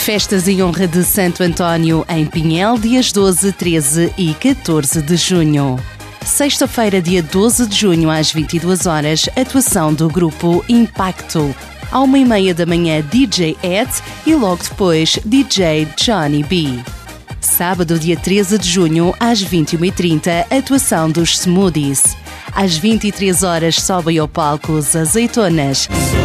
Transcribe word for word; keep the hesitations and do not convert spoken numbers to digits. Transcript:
Festas em honra de Santo António em Pinhel, dias doze, treze e catorze de junho. Sexta-feira, dia doze de junho, às vinte e duas horas, atuação do grupo Impacto. À uma e meia da manhã, D J Ed e logo depois, D J Johnny B. Sábado, dia treze de junho, às vinte e uma e trinta, atuação dos Smoothies. Às vinte e três horas, sobem ao palco os Azeitonas.